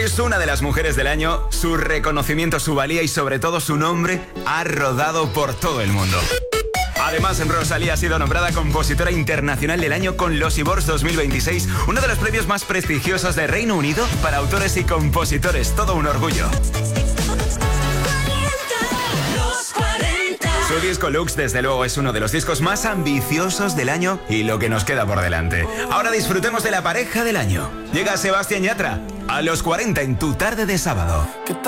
Es una de las mujeres del año. Su reconocimiento, su valía y sobre todo su nombre ha rodado por todo el mundo. Además, Rosalía ha sido nombrada compositora internacional del año con los Ivors 2026, uno de los premios más prestigiosos de Reino Unido para autores y compositores. Todo un orgullo. Su disco Lux, desde luego, es uno de los discos más ambiciosos del año y lo que nos queda por delante. Ahora disfrutemos de la pareja del año. Llega Sebastián Yatra a los 40 en tu tarde de sábado.